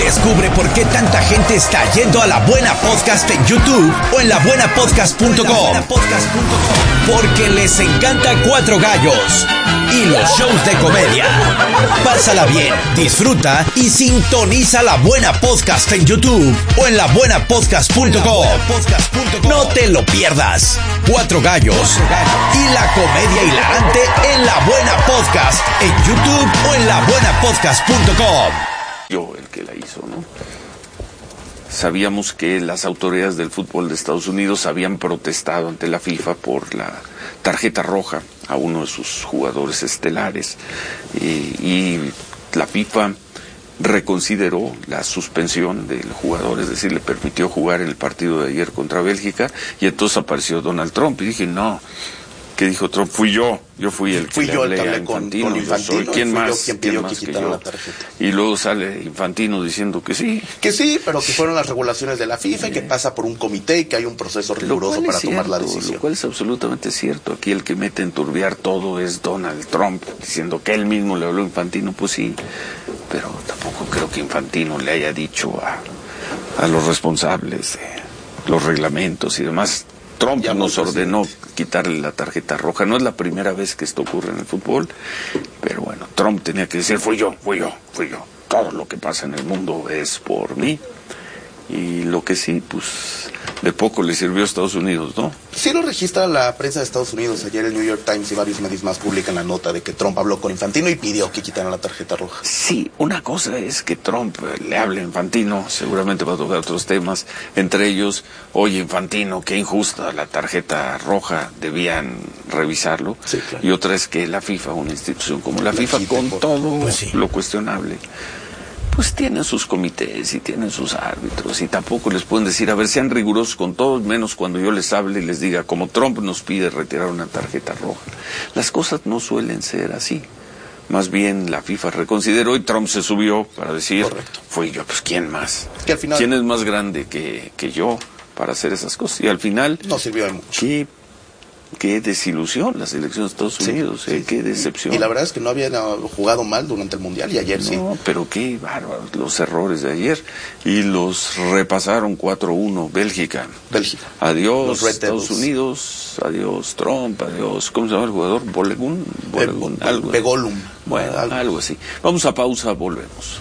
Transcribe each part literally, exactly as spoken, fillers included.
Descubre por qué tanta gente está yendo a La Buena Podcast en YouTube o en la buena podcast punto com. Porque les encanta Cuatro Gallos y los shows de comedia. Pásala bien, disfruta y sintoniza La Buena Podcast en YouTube o en la buena podcast punto com. No te lo pierdas. Cuatro Gallos y la comedia hilarante en La Buena Podcast en YouTube o en la buena podcast punto com. Yo el que la hizo, ¿no? Sabíamos que las autoridades del fútbol de Estados Unidos habían protestado ante la FIFA por la tarjeta roja a uno de sus jugadores estelares y, y la FIFA reconsideró la suspensión del jugador, es decir, le permitió jugar en el partido de ayer contra Bélgica, y entonces apareció Donald Trump y dije, no, ¿qué dijo Trump? Fui yo, yo fui el que fui le yo hablé el que a hablé con, Infantino, con Infantino, yo soy, ¿quién más? Quien ¿Quién pidió más que que quitaran yo? la tarjeta. Y luego sale Infantino diciendo que sí. Que sí, pero que fueron las regulaciones de la FIFA y que pasa por un comité y que hay un proceso riguroso para cierto, tomar la decisión. Lo cual es absolutamente cierto. Aquí el que mete a enturbiar todo es Donald Trump, diciendo que él mismo le habló a Infantino, pues sí, pero tampoco creo que Infantino le haya dicho a, a los responsables de los reglamentos y demás. Trump ya nos ordenó quitarle la tarjeta roja. No es la primera vez que esto ocurre en el fútbol, pero bueno, Trump tenía que decir, fui yo, fui yo, fui yo. Todo lo que pasa en el mundo es por mí. Y lo que sí, pues, de poco le sirvió a Estados Unidos, ¿no? Sí lo registra la prensa de Estados Unidos. Ayer el New York Times y varios medios más publican la nota de que Trump habló con Infantino y pidió que quitaran la tarjeta roja. Sí, una cosa es que Trump le hable a Infantino, seguramente va a tocar otros temas, entre ellos, oye Infantino, qué injusta la tarjeta roja, debían revisarlo. Sí, claro. Y otra es que la FIFA, una institución como la, la FIFA, con por... todo pues sí. lo cuestionable, pues tienen sus comités y tienen sus árbitros y tampoco les pueden decir, a ver, sean rigurosos con todos, menos cuando yo les hable y les diga, como Trump nos pide retirar una tarjeta roja. Las cosas no suelen ser así. Más bien la FIFA reconsideró y Trump se subió para decir, correcto, fui yo, pues ¿quién más? Que al final... ¿Quién es más grande que, que yo para hacer esas cosas? Y al final... No sirvió de mucho. ¿Qué? Qué desilusión la selección de Estados Unidos, sí, eh, sí, qué decepción. Y la verdad es que no habían jugado mal durante el Mundial y ayer no, sí. No, pero qué bárbaros los errores de ayer. Y los repasaron cuatro uno, Bélgica. Bélgica. Adiós Estados Unidos, adiós Trump, adiós, ¿cómo se llama el jugador? Bolegun, Bolegun, Be algo. Begolum. Bueno, algo. algo así. Vamos a pausa, volvemos.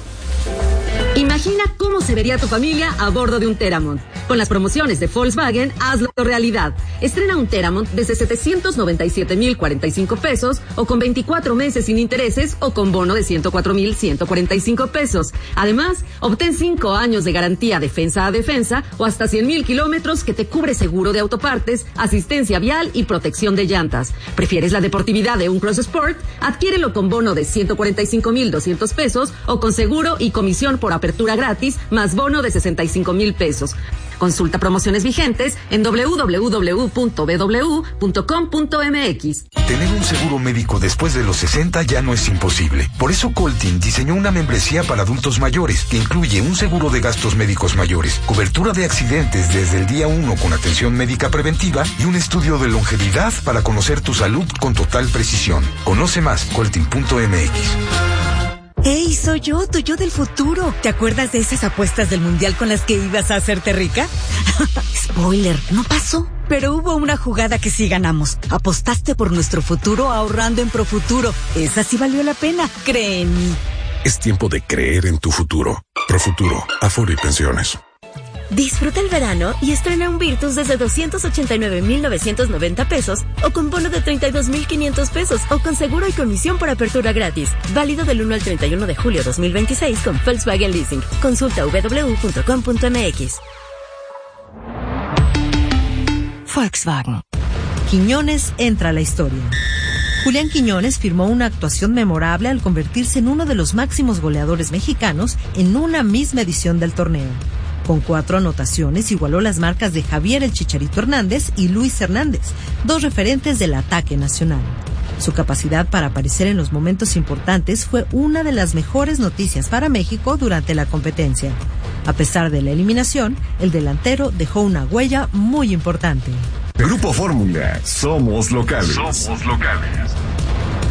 Imagina cómo se vería tu familia a bordo de un Teramont. Con las promociones de Volkswagen, hazlo realidad. Estrena un Teramont desde setecientos noventa y siete mil cuarenta y cinco pesos o con veinticuatro meses sin intereses o con bono de ciento cuatro mil ciento cuarenta y cinco pesos. Además, obtén cinco años de garantía defensa a defensa o hasta cien mil kilómetros que te cubre seguro de autopartes, asistencia vial y protección de llantas. ¿Prefieres la deportividad de un Cross Sport? Adquiérelo con bono de ciento cuarenta y cinco mil doscientos pesos o con seguro y comisión por apertura gratis más bono de sesenta y cinco mil pesos. Consulta promociones vigentes en doble u doble u doble u punto b w punto com punto m x. Tener un seguro médico después de los sesenta ya no es imposible. Por eso Coltin diseñó una membresía para adultos mayores que incluye un seguro de gastos médicos mayores, cobertura de accidentes desde el día uno con atención médica preventiva y un estudio de longevidad para conocer tu salud con total precisión. Conoce más, coltin punto m x. ¡Hey, soy yo, tu yo del futuro! ¿Te acuerdas de esas apuestas del mundial con las que ibas a hacerte rica? Spoiler, no pasó. Pero hubo una jugada que sí ganamos. Apostaste por nuestro futuro ahorrando en Profuturo. Esa sí valió la pena, cree en mí. Es tiempo de creer en tu futuro. Profuturo, Afore y Pensiones. Disfruta el verano y estrena un Virtus desde doscientos ochenta y nueve mil novecientos noventa pesos o con bono de treinta y dos mil quinientos pesos o con seguro y comisión por apertura gratis. Válido del uno al treinta y uno de julio dos mil veintiséis con Volkswagen Leasing. Consulta w w w punto com punto m x. Volkswagen. Quiñones entra a la historia. Julián Quiñones firmó una actuación memorable al convertirse en uno de los máximos goleadores mexicanos en una misma edición del torneo. Con cuatro anotaciones igualó las marcas de Javier el Chicharito Hernández y Luis Hernández, dos referentes del ataque nacional. Su capacidad para aparecer en los momentos importantes fue una de las mejores noticias para México durante la competencia. A pesar de la eliminación, el delantero dejó una huella muy importante. Grupo Fórmula, somos locales. Somos locales.